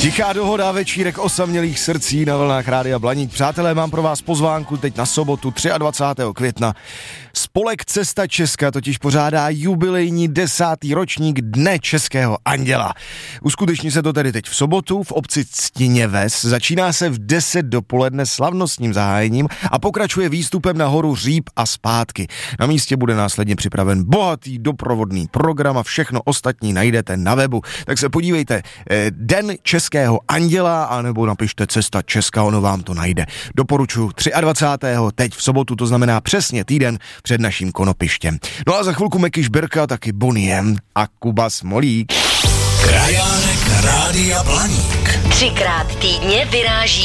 Tichá dohoda, večírek osamělých srdcí na vlnách Rádia Blaník. Přátelé, mám pro vás pozvánku teď na sobotu 23. května. Spolek Cesta Česka totiž pořádá jubilejní 10. ročník Dne Českého anděla. Uskuteční se to tedy teď v sobotu v obci Ctiněves. Začíná se v 10 dopoledne slavnostním zahájením a pokračuje výstupem na horu Říp a zpátky. Na místě bude následně připraven bohatý doprovodný program a všechno ostatní najdete na webu. Tak se podívejte, Den Českého anděla, anebo napište Cesta Česka, ono vám to najde. Doporučuji 23. teď v sobotu, to znamená přesně týden před naším konopištěm. No a za chvilku Meky Šbirka, taky Bonnie M a Kuba Smolík. Krajánek Rádia Blaník. 3krát týdně vyráží